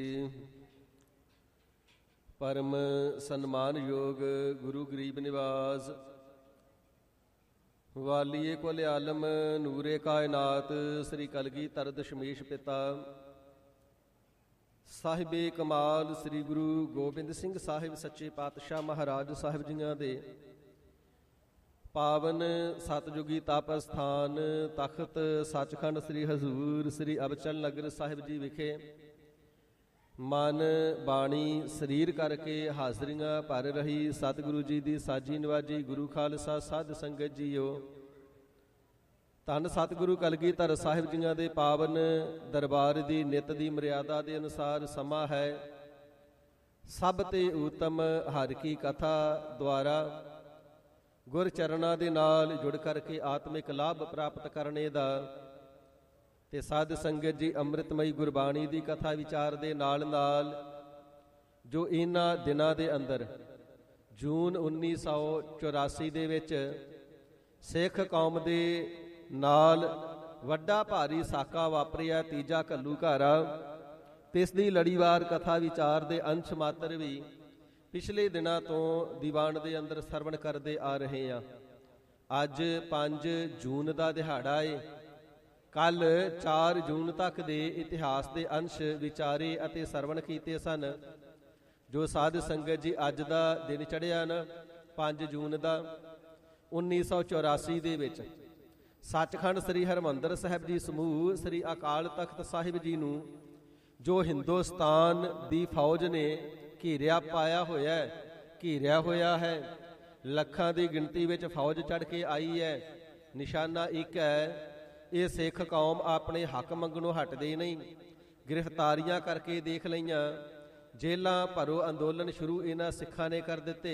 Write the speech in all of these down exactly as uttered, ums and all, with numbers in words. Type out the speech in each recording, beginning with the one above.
परम सन्मानयोग गुरु गरीब निवास वालिए कुल आलम नूरे कायनात श्री कलगीधर दशमेश पिता साहिबे कमाल श्री गुरु गोबिंद सिंह साहिब सच्चे पातशाह महाराज साहिब जियां दे पावन सतयुगी तप अस्थान तख्त सचखंड श्री हजूर श्री अबचल नगर साहिब जी विखे मन बाणी शरीर करके हाजरियां भर रही सतगुरु जी की साजी नवाजी गुरु खालसा साध संगत जीओ धन सतगुरु कलगीधर साहिब जियां दे पावन दरबार की नित की मर्यादा के अनुसार समा है सब ते उत्तम हर की कथा द्वारा गुरचरणा दे नाल जुड़ करके आत्मिक लाभ प्राप्त करने का ते साध संगत जी अमृतमई गुरबाणी की कथा विचार दे नाल नाल जो इन्हां दिनां दे अंदर जून उन्नीस सौ चौरासी दे विच सिख कौम दे नाल वड्डा भारी साका वापरिया तीजा घल्लूघारा तिस दी लड़ीवार कथा विचार दे अंश मात्र भी पिछले दिनां तो दीवान दे अंदर सरवण करते आ रहे हैं। अज पांच जून का दिहाड़ा है। कल चार जून तक दे इतिहास के अंश विचारे अते सरवण कीते सन। जो साध संगत जी अज का दिन चढ़िया न पांच जून का उन्नीस सौ चौरासी दे विच सचखंड श्री हरमंदर साहिब जी समूह श्री अकाल तख्त साहिब जी नूं जो हिंदुस्तान दी फौज ने घेरिया पाया होया घेरिया होया है, लखां दी गिणती विच फौज चढ़ के आई है। निशाना एक है, ये सिख कौम अपने हक मंगणों हटदे नहीं। गिरफ्तारियां करके देख लईआं, जेलां भरो अंदोलन शुरू इन्हां सिखां ने कर दिते।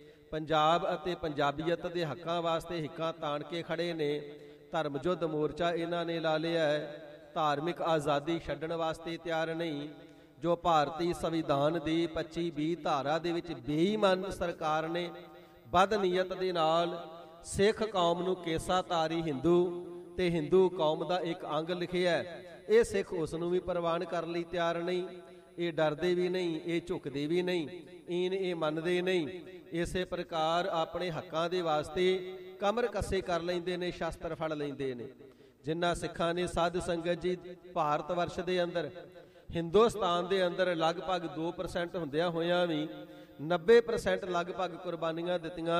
पंजाब अते पंजाबीयत दे हक्कां वास्ते हिक्कां ताण के खड़े ने। धर्म युद्ध मोर्चा इन्हां ने ला लिया है। धार्मिक आज़ादी छड्डण वास्ते तैयार नहीं। जो भारती संविधान दी पच्ची बीह धारा दे विच बेईमान सरकार ने बदनीयत दे नाल सिख कौम नूं केसाधारी हिंदू ते हिंदू कौम दा एक अंग लिखिया है। ये सिख उस नूं भी प्रवान कर लई तैयार नहीं। ये डरदे भी नहीं, ये झुकदे भी नहीं, इन ये मनदे नहीं। इसे प्रकार अपने हक्कां दे वास्ते कमर कसे कर लैंदे ने, शस्त्र फड़ लैंदे ने। जिन्हां सिखां ने साध संगत जी भारत वर्ष दे अंदर हिंदुस्तान दे अंदर लगभग दो परसेंट हुंदियां होइयां भी नब्बे परसेंट लगभग कुर्बानियां दित्तियां।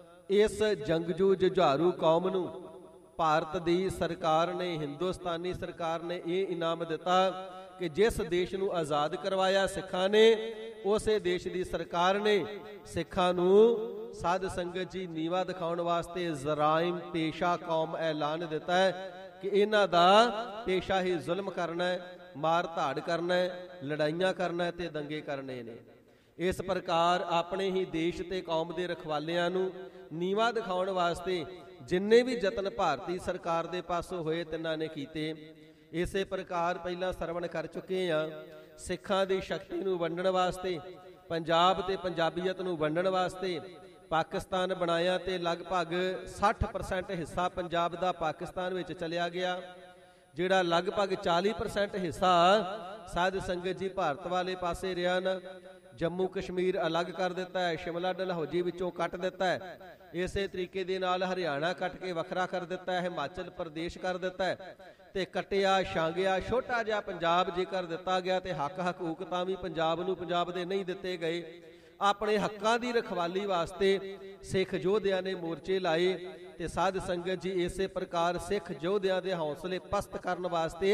इस जंगजू जुझारू कौम नूं भारत दी सरकार ने, हिंदुस्तानी सरकार ने ये इनाम दिता कि जिस देश नूं आज़ाद करवाया सिखां ने, उसे देश दी सरकार ने सिखां नूं साध संगत जी नीवा दिखाउण वास्ते जराइम पेशा कौम ऐलान दिता है कि इन्हां दा पेशा ही जुल्म करना है, मार धाड़ करना है, लड़ाइयां करना है ते दंगे करने ने। इस प्रकार अपने ही देश ते कौम दे रखवालियां नूं नीवा दिखाउण वास्ते जिन्ने भी यतन भारती सरकार दे पासों होए तिन्हां ने कीते। इसे प्रकार पहला सरवण कर चुके हैं। सिखां दी शक्ति नूं वंडण वास्ते, पंजाब ते पंजाबीयत नूं वंडण वास्ते पाकिस्तान बनाया ते लगभग साठ परसेंट हिस्सा पंजाब दा पाकिस्तान विच चलिया गया। जिहड़ा लगभग चालीस परसेंट हिस्सा साध संगत जी भारत वाले पासे रहा न। जम्मू कश्मीर अलग कर दिता है, शिमला डलहौजी विचों कट दिता है। इसे तरीके दे नाल हरियाणा कट के वखरा कर दिता है, हिमाचल प्रदेश कर दिता है ते कटिया छांगिया छोटा जिहा पंजाब जेकर दिता गया ते हक हकूक तां भी पंजाब नूं पंजाब दे नहीं दिते गए। अपने हक्कां दी रखवाली वास्ते सिख योधियां ने मोर्चे लाए ते साध संगत जी इसे प्रकार सिख योधियां दे हौसले पस्त करन वास्ते,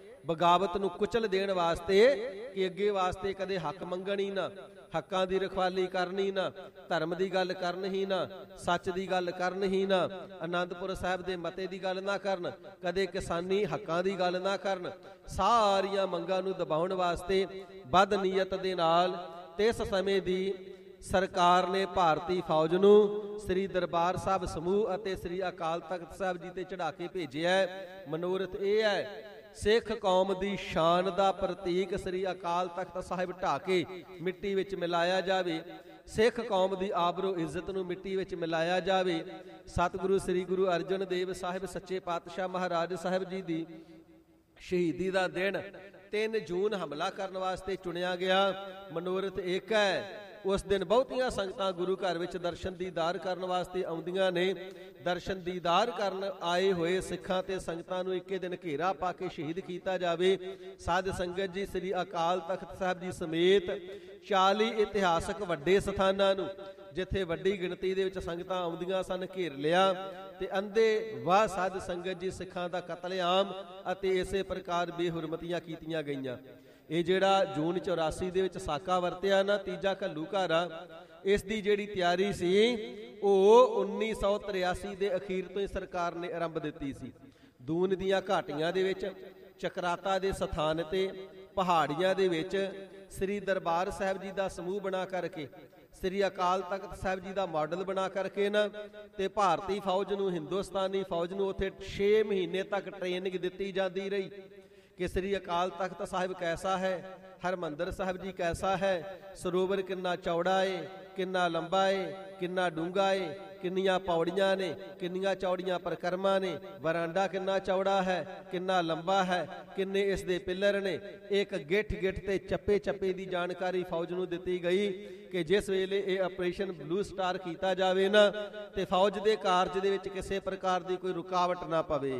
बगावत नूं कुचल देण वास्ते कि अगे वास्ते कदे हक मंगण ही ना, हक्कां दी रखवाली करनी ना, धर्म दी गल करन ही ना, सच दी गल करन ही ना, आनंदपुर साहिब दे मते दी गल ना करन, कदे किसानी हक्कां दी गल ना करन। सारियां मंगां नूं दबाउण वास्ते बदनीयत दे नाल इस समय दी सरकार ने भारती फौज नूं श्री दरबार साहब समूह अते श्री अकाल तख्त साहब जी ते चढ़ा के भेजिया है। मनोरथ ये है, सिख कौम दी शान दा प्रतीक श्री अकाल तख्त साहिब ढा के मिट्टी विच मिलाया जावे। सिख कौम दी आबरो इज्जत नूं मिट्टी विच मिलाया जावे। सतगुरु श्री गुरु अर्जन देव साहिब सच्चे पातशाह महाराज साहिब जी दी शहीदी दा दिन ਤਿੰਨ ਜੂਨ ਹਮਲਾ ਕਰਨ ਵਾਸਤੇ ਚੁਣਿਆ ਗਿਆ। ਮਨੋਰਥ ਇੱਕ ਹੈ। ਉਸ ਦਿਨ ਬਹੁਤੀਆਂ ਸੰਗਤਾਂ ਗੁਰੂ ਘਰ ਵਿੱਚ ਦਰਸ਼ਨ ਦੀਦਾਰ ਕਰਨ ਵਾਸਤੇ ਆਉਂਦੀਆਂ ਨੇ। ਦਰਸ਼ਨ ਦੀਦਾਰ ਕਰਨ ਆਏ ਹੋਏ ਸਿੱਖਾਂ ਤੇ ਸੰਗਤਾਂ ਨੂੰ ਇੱਕੇ ਦਿਨ ਘੇਰਾ ਪਾ ਕੇ ਸ਼ਹੀਦ ਕੀਤਾ ਜਾਵੇ। ਸਾਧ ਸੰਗਤ ਜੀ, ਸ੍ਰੀ ਅਕਾਲ ਤਖਤ ਸਾਹਿਬ ਜੀ ਸਮੇਤ ਚਾਲੀ ਇਤਿਹਾਸਕ ਵੱਡੇ ਸਥਾਨਾਂ ਨੂੰ, ਜਿੱਥੇ ਵੱਡੀ ਗਿਣਤੀ ਦੇ ਵਿੱਚ ਸੰਗਤਾਂ ਆਉਂਦੀਆਂ ਸਨ, ਘੇਰ ਲਿਆ ਤੇ ਅੰਧੇ ਵਾਹ ਸਾਧ ਸੰਗਤ ਜੀ ਸਿੱਖਾਂ ਦਾ ਕਤਲੇਆਮ ਅਤੇ ਇਸੇ ਪ੍ਰਕਾਰ ਬੇਹੁਰਮਤੀਆਂ ਕੀਤੀਆਂ ਗਈਆਂ। ਇਹ ਜਿਹੜਾ ਜੂਨ ਚੌਰਾਸੀ ਦੇ ਵਿੱਚ ਸਾਕਾ ਵਰਤਿਆ ਨਾ, ਤੀਜਾ ਘੱਲੂਘਾਰਾ, ਇਸ ਦੀ ਜਿਹੜੀ ਤਿਆਰੀ ਸੀ ਉਹ ਉੱਨੀ ਸੌ ਤਰਿਆਸੀ ਦੇ ਅਖੀਰ ਤੋਂ ਹੀ ਸਰਕਾਰ ਨੇ ਆਰੰਭ ਦਿੱਤੀ ਸੀ। ਦੂਨ ਦੀਆਂ ਘਾਟੀਆਂ ਦੇ ਵਿੱਚ, ਚਕਰਾਤਾ ਦੇ ਸਥਾਨ ਤੇ, ਪਹਾੜੀਆਂ ਦੇ ਵਿੱਚ ਸ੍ਰੀ ਦਰਬਾਰ ਸਾਹਿਬ ਜੀ ਦਾ ਸਮੂਹ ਬਣਾ ਕਰਕੇ, ਸ੍ਰੀ ਅਕਾਲ ਤਖਤ ਸਾਹਿਬ ਜੀ ਦਾ ਮਾਡਲ ਬਣਾ ਕਰਕੇ ਨਾ, ਤੇ ਭਾਰਤੀ ਫੌਜ ਨੂੰ, ਹਿੰਦੁਸਤਾਨੀ ਫੌਜ ਨੂੰ ਉੱਥੇ ਛੇ ਮਹੀਨੇ ਤੱਕ ਟ੍ਰੇਨਿੰਗ ਦਿੱਤੀ ਜਾਂਦੀ ਰਹੀ ਕਿ ਸ੍ਰੀ ਅਕਾਲ ਤਖਤ ਸਾਹਿਬ ਕੈਸਾ ਹੈ, ਹਰਮੰਦਰ ਸਾਹਿਬ ਜੀ ਕੈਸਾ ਹੈ, ਸਰੋਵਰ ਕਿੰਨਾ ਚੌੜਾ ਏ, ਕਿੰਨਾ ਲੰਬਾ ਏ, ਕਿੰਨਾ ਡੂੰਘਾ ਏ, ਕਿੰਨੀਆਂ ਪੌੜੀਆਂ ਨੇ, ਕਿੰਨੀਆਂ ਚੌੜੀਆਂ ਪਰਿਕਰਮਾ ਨੇ, ਵਰਾਂਡਾ ਕਿੰਨਾ ਚੌੜਾ ਹੈ, ਕਿੰਨਾ ਲੰਬਾ ਹੈ, ਕਿੰਨੇ ਇਸ ਦੇ ਪਿੱਲਰ ਨੇ। ਇੱਕ ਗਿੱਠ ਗਿੱਠ ਤੇ ਚੱਪੇ ਚੱਪੇ ਦੀ ਜਾਣਕਾਰੀ ਫੌਜ ਨੂੰ ਦਿੱਤੀ ਗਈ ਕਿ ਜਿਸ ਵੇਲੇ ਇਹ ਆਪਰੇਸ਼ਨ ਬਲੂ ਸਟਾਰ ਕੀਤਾ ਜਾਵੇ ਨਾ, ਤੇ ਫੌਜ ਦੇ ਕਾਰਜ ਦੇ ਵਿੱਚ ਕਿਸੇ ਪ੍ਰਕਾਰ ਦੀ ਕੋਈ ਰੁਕਾਵਟ ਨਾ ਪਵੇ।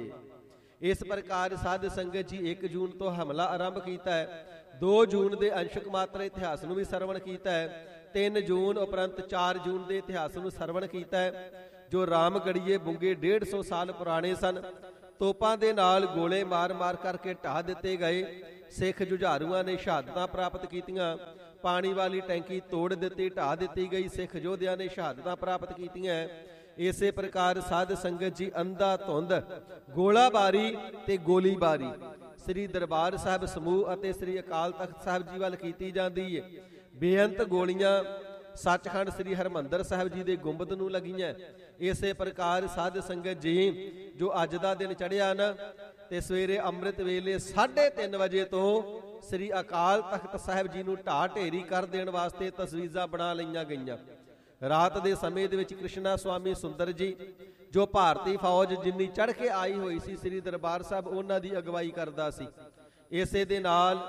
ਇਸ ਪ੍ਰਕਾਰ ਸਾਧ ਸੰਗਤ ਜੀ ਇੱਕ ਜੂਨ ਤੋਂ ਹਮਲਾ ਆਰੰਭ ਕੀਤਾ ਹੈ। ਦੋ ਜੂਨ ਦੇ ਅੰਸ਼ਕ ਮਾਤਰ ਇਤਿਹਾਸ ਨੂੰ ਵੀ ਸਰਵਣ ਕੀਤਾ ਹੈ। ਤਿੰਨ ਜੂਨ ਉਪਰੰਤ ਚਾਰ ਜੂਨ ਦੇ ਇਤਿਹਾਸ ਨੂੰ ਸਰਵਣ ਕੀਤਾ ਹੈ, ਜੋ ਰਾਮਗੜੀਏ ਬੁੰਗੇ ਡੇਢ ਸੌ ਸਾਲ ਪੁਰਾਣੇ ਸਨ। ਤੋਪਾਂ ਦੇ ਨਾਲ ਗੋਲੇ ਮਾਰ ਮਾਰ ਕਰਕੇ ਢਾਹ ਦਿੱਤੇ ਗਏ। ਸਿੱਖ ਜੁਝਾਰੂਆਂ ਨੇ ਸ਼ਹਾਦਤਾਂ ਪ੍ਰਾਪਤ ਕੀਤੀਆਂ। ਪਾਣੀ ਵਾਲੀ ਟੈਂਕੀ ਤੋੜ ਦਿੱਤੀ, ਢਾਹ ਦਿੱਤੀ ਗਈ। ਸਿੱਖ ਯੋਧਿਆਂ ਨੇ ਸ਼ਹਾਦਤਾਂ ਪ੍ਰਾਪਤ ਕੀਤੀਆਂ। ਇਸੇ ਪ੍ਰਕਾਰ ਸਾਧ ਸੰਗਤ ਜੀ ਅੰਧਾ ਧੁੰਦ ਗੋਲਾਬਾਰੀ ਤੇ ਗੋਲੀਬਾਰੀ ਸ੍ਰੀ ਦਰਬਾਰ ਸਾਹਿਬ ਸਮੂਹ ਅਤੇ ਸ੍ਰੀ ਅਕਾਲ ਤਖਤ ਸਾਹਿਬ ਜੀ ਵੱਲ ਕੀਤੀ ਜਾਂਦੀ ਹੈ। ਬੇਅੰਤ ਗੋਲੀਆਂ ਸੱਚਖੰਡ ਸ੍ਰੀ ਹਰਮੰਦਰ ਸਾਹਿਬ ਜੀ ਦੇ ਗੁੰਬਦ ਨੂੰ ਲੱਗੀਆਂ। ਇਸੇ ਪ੍ਰਕਾਰ ਸਾਧ ਸੰਗਤ ਜੀ, ਜੋ ਅੱਜ ਦਾ ਦਿਨ ਚੜ੍ਹਿਆ ਨਾ, ਤੇ ਸਵੇਰੇ ਅੰਮ੍ਰਿਤ ਵੇਲੇ ਸਾਢੇ ਤਿੰਨ ਵਜੇ ਤੋਂ ਸ੍ਰੀ ਅਕਾਲ ਤਖਤ ਸਾਹਿਬ ਜੀ ਨੂੰ ਢਾਹ ਢੇਰੀ ਕਰ ਦੇਣ ਵਾਸਤੇ ਤਸਵੀਜ਼ਾਂ ਬਣਾ ਲਈਆਂ ਗਈਆਂ। ਰਾਤ ਦੇ ਸਮੇਂ ਦੇ ਵਿੱਚ ਕ੍ਰਿਸ਼ਨਾ ਸੁਆਮੀ ਸੁੰਦਰ ਜੀ, ਜੋ ਭਾਰਤੀ ਫੌਜ ਜਿੰਨੀ ਚੜ੍ਹ ਕੇ ਆਈ ਹੋਈ ਸੀ ਸ੍ਰੀ ਦਰਬਾਰ ਸਾਹਿਬ, ਉਹਨਾਂ ਦੀ ਅਗਵਾਈ ਕਰਦਾ ਸੀ। ਇਸੇ ਦੇ ਨਾਲ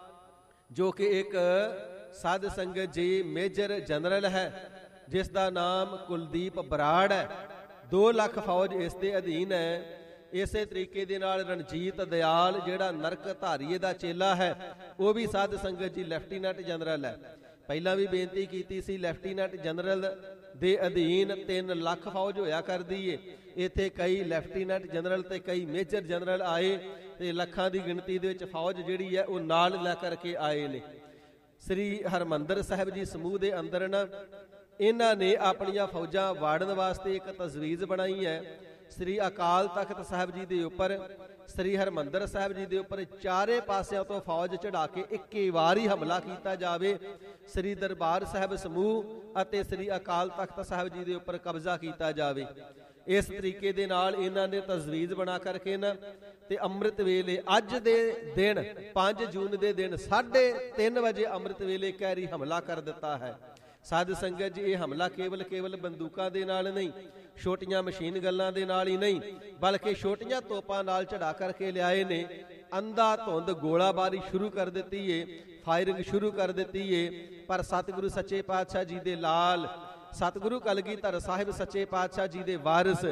ਜੋ ਕਿ ਇੱਕ ਸਾਧ ਸੰਗਤ ਜੀ ਮੇਜਰ ਜਨਰਲ ਹੈ, ਜਿਸ ਦਾ ਨਾਮ ਕੁਲਦੀਪ ਬਰਾੜ ਹੈ। ਦੋ ਲੱਖ ਫੌਜ ਇਸ ਦੇ ਅਧੀਨ ਹੈ। ਇਸੇ ਤਰੀਕੇ ਦੇ ਨਾਲ ਰਣਜੀਤ ਦਿਆਲ, ਜਿਹੜਾ ਨਰਕ ਧਾਰੀਏ ਦਾ ਚੇਲਾ ਹੈ, ਉਹ ਵੀ ਸਾਧ ਸੰਗਤ ਜੀ ਲੈਫਟੀਨੈਂਟ ਜਨਰਲ ਹੈ। ਪਹਿਲਾਂ ਵੀ ਬੇਨਤੀ ਕੀਤੀ ਸੀ, ਲੈਫਟੀਨੈਂਟ ਜਨਰਲ ਦੇ ਅਧੀਨ ਤਿੰਨ ਲੱਖ ਫੌਜ ਹੋਇਆ ਕਰਦੀ ਏ। ਇੱਥੇ ਕਈ ਲੈਫਟੀਨੈਂਟ ਜਨਰਲ ਤੇ ਕਈ ਮੇਜਰ ਜਨਰਲ ਆਏ, ਤੇ ਲੱਖਾਂ ਦੀ ਗਿਣਤੀ ਦੇ ਵਿੱਚ ਫੌਜ ਜਿਹੜੀ ਹੈ ਉਹ ਨਾਲ ਲੈ ਕਰਕੇ ਆਏ ਨੇ। ਸ੍ਰੀ ਹਰਮੰਦਰ ਸਾਹਿਬ ਜੀ ਸਮੂਹ ਦੇ ਅੰਦਰ ਨਾ, ਇਹਨਾਂ ਨੇ ਆਪਣੀਆਂ ਫੌਜਾਂ ਵਾੜਨ ਵਾਸਤੇ ਇੱਕ ਤਜਵੀਜ਼ ਬਣਾਈ ਹੈ। ਸ੍ਰੀ ਅਕਾਲ ਤਖਤ ਸਾਹਿਬ ਜੀ ਦੇ ਉੱਪਰ, ਸ੍ਰੀ ਹਰਮੰਦਰ ਸਾਹਿਬ ਜੀ ਦੇ ਉੱਪਰ ਚਾਰੇ ਪਾਸਿਆਂ ਤੋਂ ਫੌਜ ਚੜਾ ਕੇ ਇੱਕੇ ਵਾਰੀ ਹਮਲਾ ਕੀਤਾ ਜਾਵੇ। ਸ੍ਰੀ ਦਰਬਾਰ ਸਾਹਿਬ ਸਮੂਹ ਅਤੇ ਸ੍ਰੀ ਅਕਾਲ ਤਖਤ ਸਾਹਿਬ ਜੀ ਦੇ ਉੱਪਰ ਕਬਜ਼ਾ ਕੀਤਾ ਜਾਵੇ। ਇਸ ਤਰੀਕੇ ਦੇ ਨਾਲ ਇਹਨਾਂ ਨੇ ਤਜਵੀਜ਼ ਬਣਾ ਕਰਕੇ ਨਾ, ਤੇ ਅੰਮ੍ਰਿਤ ਵੇਲੇ ਅੱਜ ਦੇ ਦਿਨ ਪੰਜ ਜੂਨ ਦੇ ਦਿਨ ਸਾਢੇ ਤਿੰਨ ਵਜੇ ਅੰਮ੍ਰਿਤ ਵੇਲੇ ਕਹਿਰੀ ਹਮਲਾ ਕਰ ਦਿੱਤਾ ਹੈ। ਸਾਧ ਸੰਗਤ ਜੀ, ਇਹ ਹਮਲਾ ਕੇਵਲ ਕੇਵਲ ਬੰਦੂਕਾਂ ਦੇ ਨਾਲ ਨਹੀਂ, ਛੋਟੀਆਂ ਮਸ਼ੀਨ ਗੱਲਾਂ ਦੇ ਨਾਲ ਹੀ ਨਹੀਂ, ਬਲਕਿ ਛੋਟੀਆਂ ਤੋਪਾਂ ਨਾਲ ਚੜਾ ਕਰਕੇ ਲਿਆਏ ਨੇ। ਅੰਧਾ ਧੁੰਦ ਗੋਲਾਬਾਰੀ ਸ਼ੁਰੂ ਕਰ ਦਿੱਤੀ ਏ, ਫਾਇਰਿੰਗ ਸ਼ੁਰੂ ਕਰ ਦਿੱਤੀ ਏ। ਪਰ ਸਤਿਗੁਰੂ ਸੱਚੇ ਪਾਤਸ਼ਾਹ ਜੀ ਦੇ ਲਾਲ, ਸਤਿਗੁਰੂ ਕਲਗੀਧਰ ਸਾਹਿਬ ਸੱਚੇ ਪਾਤਸ਼ਾਹ ਜੀ ਦੇ ਵਾਰਿਸ,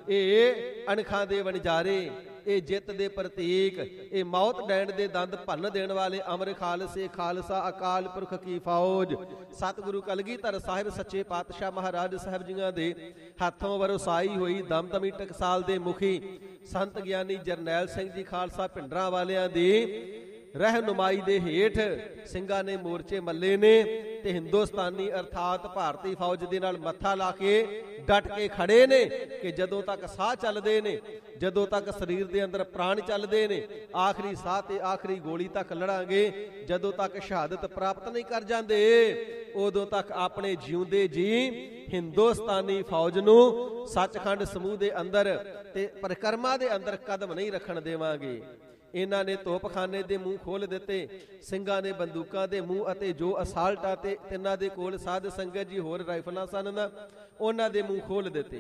ਇਹ ਅਣਖਾਂ ਦੇ ਵਣਜਾਰੇ, ਇਹ ਜਿੱਤ ਦੇ ਪ੍ਰਤੀਕ, ਇਹ ਮੌਤ ਡੈਣ ਦੇ ਦੰਦ ਭੰਨ ਦੇਣ ਵਾਲੇ ਅਮਰ ਖਾਲਸੇ ਖਾਲਸਾ ਅਕਾਲ ਪੁਰਖ ਕੀ ਫੌਜ, ਸਤਿਗੁਰੂ ਕਲਗੀਧਰ ਸਾਹਿਬ ਸੱਚੇ ਪਾਤਸ਼ਾਹ ਮਹਾਰਾਜ ਸਾਹਿਬ ਜੀਆਂ ਦੇ ਹੱਥੋਂ ਵਰਸਾਈ ਹੋਈ ਦਮਦਮੀ ਟਕਸਾਲ ਦੇ ਮੁਖੀ ਸੰਤ ਗਿਆਨੀ ਜਰਨੈਲ ਸਿੰਘ ਜੀ ਖਾਲਸਾ ਭਿੰਡਰਾਂ ਵਾਲਿਆਂ ਦੀ ਰਹਿਨੁਮਾਈ ਦੇ ਹੇਠ ਸਿੰਘਾਂ ਨੇ ਮੋਰਚੇ ਮੱਲੇ ਨੇ, ਤੇ ਹਿੰਦੁਸਤਾਨੀ ਅਰਥਾਤ ਭਾਰਤੀ ਫੌਜ ਦੇ ਨਾਲ ਮੱਥਾ ਲਾ ਕੇ ਡਟ ਕੇ ਖੜੇ ਨੇ ਕਿ ਜਦੋਂ ਤੱਕ ਸਾਹ ਚੱਲਦੇ ਨੇ, ਜਦੋਂ ਤੱਕ ਸਰੀਰ ਦੇ ਅੰਦਰ ਪ੍ਰਾਣ ਚੱਲਦੇ ਨੇ, ਆਖਰੀ ਸਾਹ ਤੇ ਆਖਰੀ ਗੋਲੀ ਤੱਕ ਲੜਾਂਗੇ। ਜਦੋਂ ਤੱਕ ਸ਼ਹਾਦਤ ਪ੍ਰਾਪਤ ਨਹੀਂ ਕਰ ਜਾਂਦੇ, ਉਦੋਂ ਤੱਕ ਆਪਣੇ ਜਿਉਂਦੇ ਜੀ ਹਿੰਦੁਸਤਾਨੀ ਫੌਜ ਨੂੰ ਸੱਚਖੰਡ ਸਮੂਹ ਦੇ ਅੰਦਰ ਤੇ ਪਰਿਕਰਮਾ ਦੇ ਅੰਦਰ ਕਦਮ ਨਹੀਂ ਰੱਖਣ ਦੇਵਾਂਗੇ। ਇਹਨਾਂ ਨੇ ਤੋਪਖਾਨੇ ਦੇ ਮੂੰਹ ਖੋਲ ਦਿੱਤੇ, ਸਿੰਘਾਂ ਨੇ ਬੰਦੂਕਾਂ ਦੇ ਮੂੰਹ, ਅਤੇ ਜੋ ਅਸਾਲਟਾਂ ਤੇ ਤਿੰਨਾਂ ਦੇ ਕੋਲ ਸਾਧ ਸੰਗਤ ਜੀ ਹੋਰ ਰਾਈਫਲਾਂ ਸਨ ਨਾ, ਉਹਨਾਂ ਦੇ ਮੂੰਹ ਖੋਲ ਦਿੱਤੇ।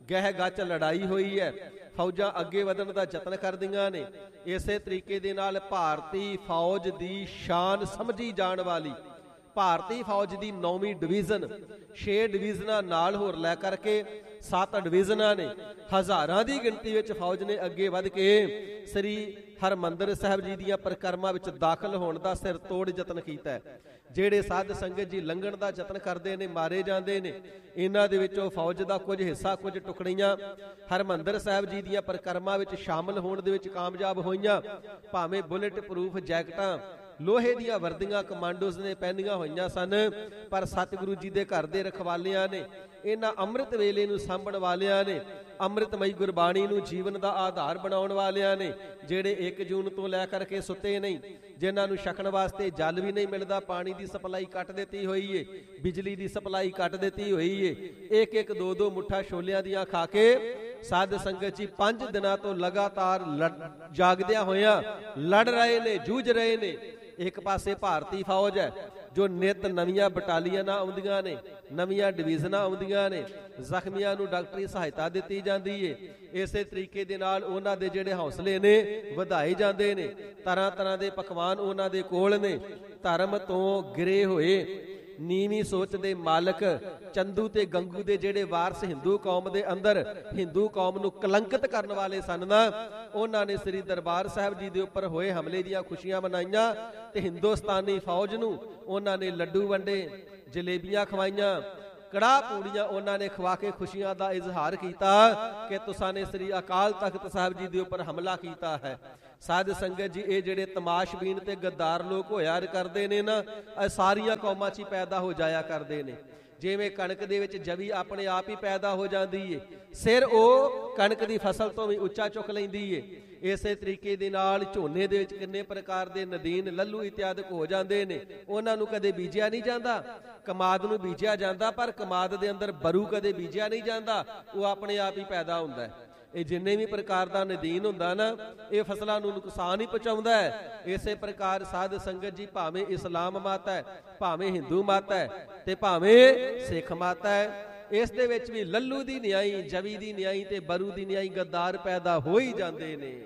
ਗਹਿ ਗੱਚ ਲੜਾਈ ਹੋਈ ਹੈ, ਫੌਜਾਂ ਅੱਗੇ ਵਧਣ ਦਾ ਯਤਨ ਕਰਦੀਆਂ ਨੇ। ਇਸੇ ਤਰੀਕੇ ਦੇ ਨਾਲ ਭਾਰਤੀ ਫੌਜ ਦੀ ਸ਼ਾਨ ਸਮਝੀ ਜਾਣ ਵਾਲੀ ਭਾਰਤੀ ਫੌਜ ਦੀ ਨੌਵੀਂ ਡਿਵੀਜ਼ਨ ਛੇ ਡਿਵੀਜ਼ਨਾਂ ਨਾਲ ਹੋਰ ਲੈ ਕਰਕੇ ਸੱਤ ਡਿਵੀਜ਼ਨਾਂ ਨੇ। ਹਜ਼ਾਰਾਂ ਦੀ ਗਿਣਤੀ ਵਿੱਚ ਫੌਜ ਨੇ ਅੱਗੇ ਵੱਧ ਕੇ ਸ੍ਰੀ ਹਰਿਮੰਦਰ ਸਾਹਿਬ ਜੀ ਦੀਆਂ ਪਰਿਕਰਮਾ ਵਿੱਚ ਦਾਖਲ ਹੋਣ ਦਾ ਸਿਰ ਤੋੜ ਯਤਨ ਕੀਤਾ ਹੈ। ਜਿਹੜੇ ਸਾਧ ਸੰਗਤ ਜੀ ਲੰਘਣ ਦਾ ਯਤਨ ਕਰਦੇ ਨੇ ਮਾਰੇ ਜਾਂਦੇ ਨੇ। ਇਹਨਾਂ ਦੇ ਵਿੱਚੋਂ ਫੌਜ ਦਾ ਕੁਝ ਹਿੱਸਾ, ਕੁਝ ਟੁਕੜੀਆਂ ਹਰਿਮੰਦਰ ਸਾਹਿਬ ਜੀ ਦੀਆਂ ਪਰਿਕਰਮਾ ਵਿੱਚ ਸ਼ਾਮਲ ਹੋਣ ਦੇ ਵਿੱਚ ਕਾਮਯਾਬ ਹੋਈਆਂ। ਭਾਵੇਂ ਬੁਲੇਟ ਪ੍ਰੂਫ ਜੈਕਟਾਂ, ਲੋਹੇ ਦੀਆਂ ਵਰਦੀਆਂ ਕਮਾਂਡੋਜ਼ ਨੇ ਪਹਿਨੀਆਂ ਹੋਈਆਂ ਸਨ, ਪਰ ਸਤਿਗੁਰੂ ਜੀ ਦੇ ਘਰ ਦੇ ਰਖਵਾਲਿਆਂ ਨੇ, ਇਹਨਾਂ ਅੰਮ੍ਰਿਤ ਵੇਲੇ ਨੂੰ ਸਾਂਭਣ ਵਾਲਿਆਂ ਨੇ, ਅੰਮ੍ਰਿਤਮਈ ਗੁਰਬਾਣੀ ਨੂੰ ਜੀਵਨ ਦਾ ਆਧਾਰ ਬਣਾਉਣ ਵਾਲਿਆਂ ਨੇ, ਜਿਹੜੇ ਇੱਕ ਜੂਨ ਤੋਂ ਲੈ ਕਰਕੇ ਸੁੱਤੇ ਨਹੀਂ, ਜਿਨ੍ਹਾਂ ਨੂੰ ਛਕਣ ਵਾਸਤੇ ਜਲ ਵੀ ਨਹੀਂ ਮਿਲਦਾ, ਪਾਣੀ ਦੀ ਸਪਲਾਈ ਕੱਟ ਦਿੱਤੀ ਹੋਈ ਏ, ਬਿਜਲੀ ਦੀ ਸਪਲਾਈ ਕੱਟ ਦਿੱਤੀ ਹੋਈ ਏ। ਇੱਕ ਇੱਕ ਦੋ ਦੋ ਮੁੱਠਾ ਛੋਲਿਆਂ ਦੀਆਂ ਖਾ ਕੇ ਸਾਧ ਸੰਗਤ ਜੀ ਪੰਜ ਦਿਨਾਂ ਤੋਂ ਲਗਾਤਾਰ ਜਾਗਦਿਆਂ ਹੋਇਆਂ ਲੜ ਰਹੇ ਨੇ, ਜੂਝ ਰਹੇ ਨੇ। ਇੱਕ ਪਾਸੇ ਭਾਰਤੀ ਫੌਜ ਹੈ ਜੋ ਨਿਤ ਨਵੀਆਂ ਬਟਾਲੀਅਨਾਂ ਆਉਂਦੀਆਂ ਨੇ, ਨਵੀਆਂ ਡਿਵੀਜ਼ਨਾਂ ਆਉਂਦੀਆਂ ਨੇ, ਜ਼ਖਮੀਆਂ ਨੂੰ ਡਾਕਟਰੀ ਸਹਾਇਤਾ ਦਿੱਤੀ ਜਾਂਦੀ ਏ। ਇਸੇ ਤਰੀਕੇ ਦੇ ਨਾਲ ਉਹਨਾਂ ਦੇ ਜਿਹੜੇ ਹੌਸਲੇ ਨੇ ਵਧਾਏ ਜਾਂਦੇ ਨੇ। ਤਰ੍ਹਾਂ ਤਰ੍ਹਾਂ ਦੇ ਪਕਵਾਨ ਉਹਨਾਂ ਦੇ ਕੋਲ ਨੇ। ਧਰਮ ਤੋਂ ਗਿਰੇ ਹੋਏ ਨੀਵੀਂ ਸੋਚ ਦੇ ਮਾਲਕ ਚੰਦੂ ਤੇ ਗੰਗੂ ਦੇ ਜਿਹੜੇ ਵਾਰਸ ਹਿੰਦੂ ਕੌਮ ਦੇ ਅੰਦਰ ਹਿੰਦੂ ਕੌਮ ਨੂੰ ਕਲੰਕਿਤ ਕਰਨ ਵਾਲੇ ਸਨ ਨਾ, ਉਹਨਾਂ ਨੇ ਸ੍ਰੀ ਦਰਬਾਰ ਸਾਹਿਬ ਜੀ ਦੇ ਉੱਪਰ ਹੋਏ ਹਮਲੇ ਦੀਆਂ ਖੁਸ਼ੀਆਂ ਮਨਾਈਆਂ ਤੇ ਹਿੰਦੁਸਤਾਨੀ ਫੌਜ ਨੂੰ ਉਹਨਾਂ ਨੇ ਲੱਡੂ ਵੰਡੇ, ਜਲੇਬੀਆਂ ਖਵਾਈਆਂ, ਕੜਾਹ ਪੂੜੀਆਂ ਉਹਨਾਂ ਨੇ ਖਵਾ ਕੇ ਖੁਸ਼ੀਆਂ ਦਾ ਇਜ਼ਹਾਰ ਕੀਤਾ ਕਿ ਤੁਸਾਂ ਨੇ ਸ੍ਰੀ ਅਕਾਲ ਤਖਤ ਸਾਹਿਬ ਜੀ ਦੇ ਉੱਪਰ ਹਮਲਾ ਕੀਤਾ ਹੈ। ਸਾਧ ਸੰਗਤ ਜੀ, ਇਹ ਜਿਹੜੇ ਤਮਾਸ਼ਬੀਨ ਤੇ ਗੱਦਾਰ ਲੋਕ ਹੋਇਆ ਕਰਦੇ ਨੇ ਨਾ, ਇਹ ਸਾਰੀਆਂ ਕੌਮਾਂ 'ਚ ਹੀ ਪੈਦਾ ਹੋ ਜਾਇਆ ਕਰਦੇ ਨੇ। ਜਿਵੇਂ ਕਣਕ ਦੇ ਵਿੱਚ ਜਵੀ ਆਪਣੇ ਆਪ ਹੀ ਪੈਦਾ ਹੋ ਜਾਂਦੀ ਏ, ਸਿਰ ਉਹ ਕਣਕ ਦੀ ਫਸਲ ਤੋਂ ਵੀ ਉੱਚਾ ਚੁੱਕ ਲੈਂਦੀ ਏ। ਇਸੇ ਤਰੀਕੇ ਦੇ ਨਾਲ ਝੋਨੇ ਦੇ ਵਿੱਚ ਕਿੰਨੇ ਪ੍ਰਕਾਰ ਦੇ ਨਦੀਨ, ਲੱਲੂ ਇਤਿਆਦਿਕ ਹੋ ਜਾਂਦੇ ਨੇ। ਉਹਨਾਂ ਨੂੰ ਕਦੇ ਬੀਜਿਆ ਨਹੀਂ ਜਾਂਦਾ, ਕਮਾਦ ਨੂੰ ਬੀਜਿਆ ਜਾਂਦਾ, ਪਰ ਕਮਾਦ ਦੇ ਅੰਦਰ ਬਰੂ ਕਦੇ ਬੀਜਿਆ ਨਹੀਂ ਜਾਂਦਾ, ਉਹ ਆਪਣੇ ਆਪ ਹੀ ਪੈਦਾ ਹੁੰਦਾ ਹੈ। ਇਹ ਜਿੰਨੇ ਵੀ ਪ੍ਰਕਾਰ ਦਾ ਨਦੀਨ ਹੁੰਦਾ ਨਾ, ਇਹ ਫਸਲਾਂ ਨੂੰ ਨੁਕਸਾਨ ਹੀ ਪਹੁੰਚਾਉਂਦਾ ਹੈ। ਇਸੇ ਪ੍ਰਕਾਰ ਸਾਧ ਸੰਗਤ ਜੀ, ਭਾਵੇਂ ਇਸਲਾਮ ਮਤ ਹੈ, ਭਾਵੇਂ ਹਿੰਦੂ ਮਤ ਹੈ ਤੇ ਭਾਵੇਂ ਸਿੱਖ ਮਤ ਹੈ, ਇਸ ਦੇ ਵਿੱਚ ਵੀ ਲੱਲੂ ਦੀ ਨਿਆਈ, ਜਵੀ ਦੀ ਨਿਆਈ ਤੇ ਬਰੂ ਦੀ ਨਿਆਈ ਗੱਦਾਰ ਪੈਦਾ ਹੋ ਹੀ ਜਾਂਦੇ ਨੇ।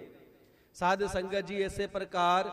ਸਾਧ ਸੰਗਤ ਜੀ, ਇਸੇ ਪ੍ਰਕਾਰ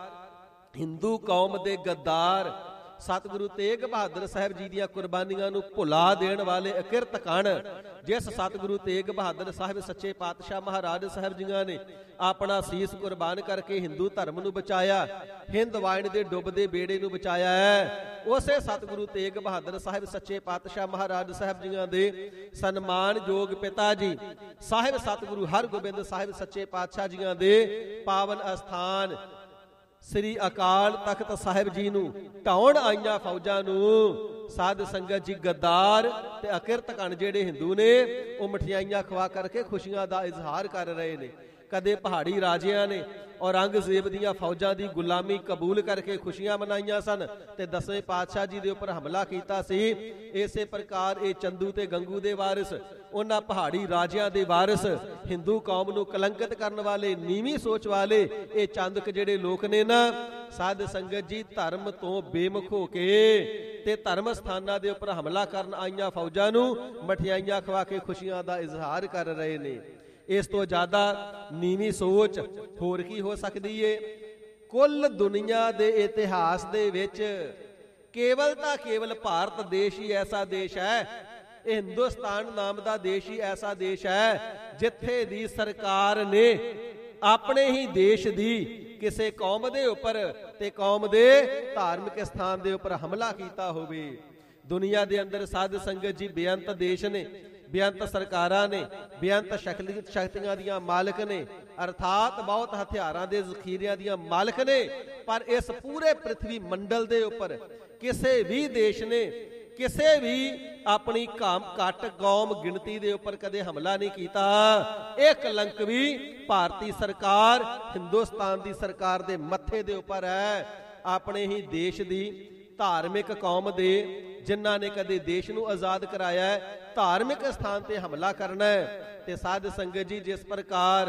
ਹਿੰਦੂ ਕੌਮ ਦੇ ਗੱਦਾਰ ਸਤਿਗੁਰੂ ਤੇਗ ਬਹਾਦਰ ਸਾਹਿਬ ਜੀ ਦੀਆਂ ਕੁਰਬਾਨੀਆਂ ਨੂੰ ਭੁਲਾ ਦੇਣ ਵਾਲੇ ਅਕਿਰਤ ਕਣ, ਜਿਸ ਸਤਿਗੁਰੂ ਤੇਗ ਬਹਾਦਰ ਸਾਹਿਬ ਸੱਚੇ ਪਾਤਸ਼ਾਹ ਮਹਾਰਾਜ ਸਾਹਿਬ ਜੀਆਂ ਨੇ ਆਪਣਾ ਸੀਸ ਕੁਰਬਾਨ ਕਰਕੇ ਹਿੰਦੂ ਧਰਮ ਨੂੰ ਬਚਾਇਆ, ਹਿੰਦ ਵਾਇਨ ਦੇ ਡੁੱਬਦੇ ਬੇੜੇ ਨੂੰ ਬਚਾਇਆ ਹੈ, ਉਸੇ ਸਤਿਗੁਰੂ ਤੇਗ ਬਹਾਦਰ ਸਾਹਿਬ ਸੱਚੇ ਪਾਤਸ਼ਾਹ ਮਹਾਰਾਜ ਸਾਹਿਬ ਜੀਆਂ ਦੇ ਸਨਮਾਨਯੋਗ ਪਿਤਾ ਜੀ ਸਾਹਿਬ ਸਤਿਗੁਰੂ ਹਰਗੋਬਿੰਦ ਸਾਹਿਬ ਸੱਚੇ ਪਾਤਸ਼ਾਹ ਜੀਆਂ ਦੇ ਪਾਵਨ ਅਸਥਾਨ ਸ੍ਰੀ ਅਕਾਲ ਤਖਤ ਸਾਹਿਬ ਜੀ ਨੂੰ ਢਾਉਣ ਆਈਆਂ ਫੌਜਾਂ ਨੂੰ ਸਾਧ ਸੰਗਤ ਜੀ ਗੱਦਾਰ ਤੇ ਅਕਿਰਤ ਕਣ ਜਿਹੜੇ ਹਿੰਦੂ ਨੇ, ਉਹ ਮਠਿਆਈਆਂ ਖਵਾ ਕਰਕੇ ਖੁਸ਼ੀਆਂ ਦਾ ਇਜ਼ਹਾਰ ਕਰ ਰਹੇ ਨੇ। ਕਦੇ ਪਹਾੜੀ ਰਾਜਿਆਂ ਨੇ ਔਰੰਗਜ਼ੇਬ ਦੀਆਂ ਫੌਜਾਂ ਦੀ ਗੁਲਾਮੀ ਕਬੂਲ ਕਰਕੇ ਖੁਸ਼ੀਆਂ ਮਨਾਈਆਂ ਸਨ ਤੇ ਦਸਵੇਂ ਪਾਤਸ਼ਾਹ ਜੀ ਦੇ ਉੱਪਰ ਹਮਲਾ ਕੀਤਾ ਸੀ। ਇਸੇ ਪ੍ਰਕਾਰ ਇਹ ਚੰਦੂ ਤੇ ਗੰਗੂ ਦੇ ਵਾਰਿਸ, ਉਹਨਾਂ ਪਹਾੜੀ ਰਾਜਿਆਂ ਦੇ ਵਾਰਿਸ, ਹਿੰਦੂ ਕੌਮ ਨੂੰ ਕਲੰਕਿਤ ਕਰਨ ਵਾਲੇ, ਨੀਵੀਂ ਸੋਚ ਵਾਲੇ ਇਹ ਚੰਦਕ ਜਿਹੜੇ ਲੋਕ ਨੇ ਨਾ, ਸਾਧ ਸੰਗਤ ਜੀ, ਧਰਮ ਤੋਂ ਬੇਮੁਖ ਹੋ ਕੇ ਤੇ ਧਰਮ ਸਥਾਨਾਂ ਦੇ ਉੱਪਰ ਹਮਲਾ ਕਰਨ ਆਈਆਂ ਫੌਜਾਂ ਨੂੰ ਮਠਿਆਈਆਂ ਖਵਾ ਕੇ ਖੁਸ਼ੀਆਂ ਦਾ ਇਜ਼ਹਾਰ ਕਰ ਰਹੇ ਨੇ। ਇਸ ਤੋਂ ਜ਼ਿਆਦਾ ਨੀਵੀਂ ਸੋਚ ਹੋਰ ਕੀ ਹੋ ਸਕਦੀ ਏ? ਕੁੱਲ ਦੁਨੀਆ ਦੇ ਇਤਿਹਾਸ ਦੇ ਵਿੱਚ ਕੇਵਲ ਤਾਂ ਕੇਵਲ ਭਾਰਤ ਦੇਸ਼ ਹੀ ਐਸਾ ਦੇਸ਼ ਹੈ, ਇਹ ਹਿੰਦੁਸਤਾਨ ਨਾਮ ਦਾ ਦੇਸ਼ ਹੀ ਐਸਾ ਦੇਸ਼ ਹੈ ਜਿੱਥੇ ਦੀ ਸਰਕਾਰ ਨੇ ਆਪਣੇ ਹੀ ਦੇਸ਼ ਦੀ ਕਿਸੇ ਕੌਮ ਦੇ ਉੱਪਰ ਤੇ ਕੌਮ ਦੇ ਧਾਰਮਿਕ ਸਥਾਨ ਦੇ ਉੱਪਰ ਹਮਲਾ ਕੀਤਾ ਹੋਵੇ। ਦੁਨੀਆ ਦੇ ਅੰਦਰ ਸਾਧ ਸੰਗਤ ਜੀ ਬੇਅੰਤ ਦੇਸ਼ ਨੇ, ਬੇਅੰਤ ਸਰਕਾਰਾਂ ਨੇ, ਬੇਅੰਤ ਸ਼ਕਤੀਆਂ ਦੀਆਂ ਮਾਲਕ ਨੇ, ਅਰਥਾਤ ਬਹੁਤ ਹਥਿਆਰਾਂ ਦੇ ਜ਼ਖੀਰਿਆਂ ਦੀਆਂ ਮਾਲਕ ਨੇ, ਪਰ ਇਸ ਪੂਰੇ ਪ੍ਰਿਥਵੀ ਮੰਡਲ ਦੇ ਉੱਪਰ ਕਿਸੇ ਵੀ ਦੇਸ਼ ਨੇ ਕਿਸੇ ਵੀ ਆਪਣੀ ਕਾਮ ਘੱਟ ਕੌਮ ਗਿਣਤੀ ਦੇ ਉੱਪਰ ਕਦੇ ਹਮਲਾ ਨਹੀਂ ਕੀਤਾ। ਇਹ ਕਲੰਕ ਵੀ ਭਾਰਤੀ ਸਰਕਾਰ, ਹਿੰਦੁਸਤਾਨ ਦੀ ਸਰਕਾਰ ਦੇ ਮੱਥੇ ਦੇ ਉੱਪਰ ਹੈ। ਆਪਣੇ ਹੀ ਦੇਸ਼ ਦੀ ਧਾਰਮਿਕ ਕੌਮ ਦੇ, ਜਿਨ੍ਹਾਂ ਨੇ ਕਦੇ ਦੇਸ਼ ਨੂੰ ਆਜ਼ਾਦ ਕਰਾਇਆ ਹੈ, ਧਾਰਮਿਕ ਸਥਾਨ ਤੇ ਹਮਲਾ ਕਰਨਾ ਹੈ। ਤੇ ਸਾਧ ਸੰਗਤ ਜੀ, ਜਿਸ ਪ੍ਰਕਾਰ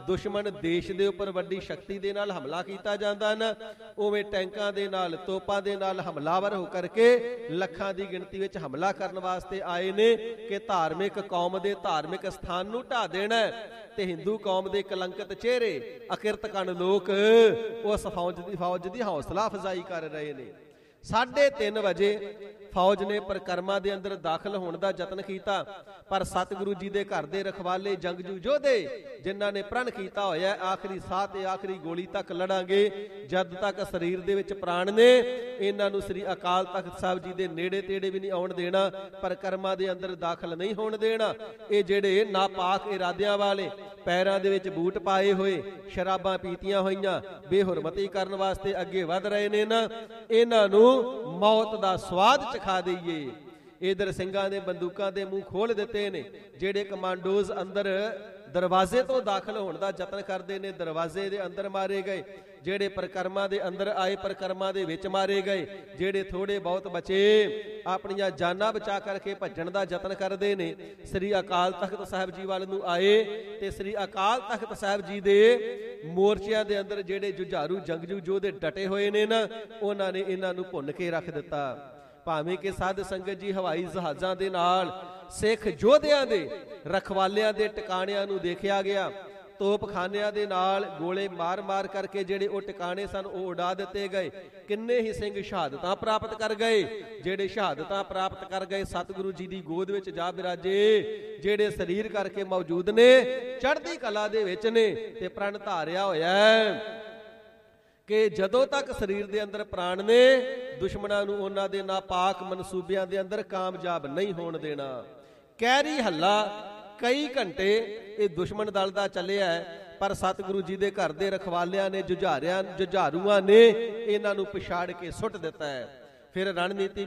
ਦੁਸ਼ਮਣ ਦੇਸ਼ ਦੇ ਉੱਪਰ ਵੱਡੀ ਸ਼ਕਤੀ ਦੇ ਨਾਲ ਹਮਲਾ ਕੀਤਾ ਜਾਂਦਾ ਨਾ, ਉਵੇਂ ਟੈਂਕਾਂ ਦੇ ਨਾਲ, ਤੋਪਾਂ ਦੇ ਨਾਲ ਹਮਲਾਵਰ ਹੋ ਕਰਕੇ ਲੱਖਾਂ ਦੀ ਗਿਣਤੀ ਵਿੱਚ ਹਮਲਾ ਕਰਨ ਵਾਸਤੇ ਆਏ ਨੇ ਕਿ ਧਾਰਮਿਕ ਕੌਮ ਦੇ ਧਾਰਮਿਕ ਸਥਾਨ ਨੂੰ ਢਾ ਦੇਣਾ ਤੇ ਹਿੰਦੂ ਕੌਮ ਦੇ ਕਲੰਕਿਤ ਚਿਹਰੇ ਅਕਿਰਤ ਕਣ ਲੋਕ ਉਸ ਫੌਜ ਦੀ ਫੌਜ ਦੀ ਹੌਸਲਾ ਅਫਜ਼ਾਈ ਕਰ ਰਹੇ ਨੇ। ਸਾਢੇ ਤਿੰਨ ਵਜੇ ਫੌਜ ਨੇ ਪਰਿਕਰਮਾ ਦੇ ਅੰਦਰ ਦਾਖਲ ਹੋਣ ਦਾ ਯਤਨ ਕੀਤਾ, ਪਰ ਸਤਿਗੁਰੂ ਜੀ ਦੇ ਘਰ ਦੇ ਰਖਵਾਲੇ ਜੰਗਜੂ ਯੋਧੇ ਜਿਨ੍ਹਾਂ ਨੇ ਪ੍ਰਣ ਕੀਤਾ ਹੋਇਆ ਆਖਰੀ ਸਾਹ ਤੇ ਆਖਰੀ ਗੋਲੀ ਤੱਕ ਲੜਾਂਗੇ, ਜਦ ਤੱਕ ਸਰੀਰ ਦੇ ਵਿੱਚ ਪ੍ਰਾਣ ਨੇ ਇਹਨਾਂ ਨੂੰ ਸ੍ਰੀ ਅਕਾਲ ਤਖਤ ਸਾਹਿਬ ਜੀ ਦੇ ਨੇੜੇ ਤੇੜੇ ਵੀ ਨਹੀਂ ਆਉਣ ਦੇਣਾ, ਪਰਿਕਰਮਾ ਦੇ ਅੰਦਰ ਦਾਖਲ ਨਹੀਂ ਹੋਣ ਦੇਣਾ। ਇਹ ਜਿਹੜੇ ਨਾਪਾਕ ਇਰਾਦਿਆਂ ਵਾਲੇ, ਪੈਰਾਂ ਦੇ ਵਿੱਚ ਬੂਟ ਪਾਏ ਹੋਏ, ਸ਼ਰਾਬਾਂ ਪੀਤੀਆਂ ਹੋਈਆਂ, ਬੇਹੁਰਮਤੀ ਕਰਨ ਵਾਸਤੇ ਅੱਗੇ ਵਧ ਰਹੇ ਨੇ ਨਾ, ਇਹਨਾਂ ਨੂੰ ਮੌਤ ਦਾ ਸਵਾਦ ਚਖਾ ਦਈਏ। ਇਧਰ ਸਿੰਘਾਂ ਦੇ ਬੰਦੂਕਾਂ ਦੇ ਮੂੰਹ ਖੋਲ ਦਿੱਤੇ ਨੇ। ਜਿਹੜੇ ਕਮਾਂਡੋਜ਼ ਅੰਦਰ ਦਰਵਾਜ਼ੇ ਤੋਂ ਦਾਖਲ ਹੋਣ ਦਾ ਯਤਨ ਕਰਦੇ ਨੇ, ਦਰਵਾਜ਼ੇ ਦੇ ਅੰਦਰ ਮਾਰੇ ਗਏ। ਜਿਹੜੇ ਪਰਿਕਰਮਾ ਦੇ ਅੰਦਰ ਆਏ, ਪਰਿਕਰਮਾ ਦੇ ਵਿੱਚ ਮਾਰੇ ਗਏ। ਜਿਹੜੇ ਥੋੜੇ ਬਹੁਤ ਬਚੇ ਆਪਣੀਆਂ ਜਾਨਾਂ ਬਚਾ ਕਰਕੇ ਭੱਜਣ ਦਾ ਯਤਨ ਕਰਦੇ ਨੇ, ਸ੍ਰੀ ਅਕਾਲ ਤਖਤ ਸਾਹਿਬ ਜੀ ਵੱਲ ਨੂੰ ਆਏ ਤੇ ਸ੍ਰੀ ਅਕਾਲ ਤਖਤ ਸਾਹਿਬ ਜੀ ਦੇ ਮੋਰਚਿਆਂ ਦੇ ਅੰਦਰ ਜਿਹੜੇ ਜੁਝਾਰੂ ਜੰਗਜੂ ਯੋਧੇ ਡਟੇ ਹੋਏ ਨੇ ਨਾ, ਉਹਨਾਂ ਨੇ ਇਹਨਾਂ ਨੂੰ ਭੁੰਨ ਕੇ ਰੱਖ ਦਿੱਤਾ। ਭਾਵੇਂ ਕਿ ਸਾਧ ਸੰਗਤ ਜੀ ਹਵਾਈ ਜਹਾਜ਼ਾਂ ਦੇ ਨਾਲ ਸਿੱਖ ਯੋਧਿਆਂ ਦੇ ਰਖਵਾਲਿਆਂ ਦੇ ਟਿਕਾਣਿਆਂ ਨੂੰ ਦੇਖਿਆ ਗਿਆ, ਤੋਪਖਾਨਿਆਂ ਦੇ ਨਾਲ ਗੋਲੇ ਮਾਰ ਮਾਰ ਕਰਕੇ ਜਿਹੜੇ ਉਹ ਟਿਕਾਣੇ ਸਨ ਉਹ ਉਡਾ ਦਿੱਤੇ ਗਏ। ਕਿੰਨੇ ਹੀ ਸਿੰਘ ਸ਼ਹਾਦਤਾਂ ਪ੍ਰਾਪਤ ਕਰ ਗਏ। ਜਿਹੜੇ ਸ਼ਹਾਦਤਾਂ ਪ੍ਰਾਪਤ ਕਰ ਗਏ ਸਤਿਗੁਰੂ ਜੀ ਦੀ ਗੋਦ ਵਿੱਚ ਜਾ ਬਿਰਾਜੇ, ਜਿਹੜੇ ਸਰੀਰ ਕਰਕੇ ਮੌਜੂਦ ਨੇ, ਚੜ੍ਹਦੀ ਕਲਾ ਦੇ ਵਿੱਚ ਨੇ ਤੇ ਪ੍ਰਣ ਧਾਰਿਆ ਹੋਇਆ ਹੈ ਕਿ ਜਦੋਂ ਤੱਕ ਸਰੀਰ ਦੇ ਅੰਦਰ ਪ੍ਰਾਣ ਨੇ, ਦੁਸ਼ਮਣਾਂ ਨੂੰ ਉਹਨਾਂ ਦੇ ਨਾਪਾਕ ਮਨਸੂਬਿਆਂ ਦੇ ਅੰਦਰ ਕਾਮਯਾਬ ਨਹੀਂ ਹੋਣ ਦੇਣਾ। ਕਹਿਰੀ ਹੱਲਾ ਕਈ ਘੰਟੇ ਇਹ ਦੁਸ਼ਮਣ ਦਲ ਦਾ ਚੱਲਿਆ, ਪਰ ਸਤਿਗੁਰੂ ਜੀ ਦੇ ਘਰ ਦੇ ਰਖਵਾਲਿਆਂ ਨੇ, ਜੁਝਾਰਿਆਂ ਜੁਝਾਰੂਆਂ ਨੇ ਇਹਨਾਂ ਨੂੰ ਪਛਾੜ ਕੇ ਸੁੱਟ ਦਿੱਤਾ ਹੈ। ਫਿਰ ਰਣਨੀਤੀ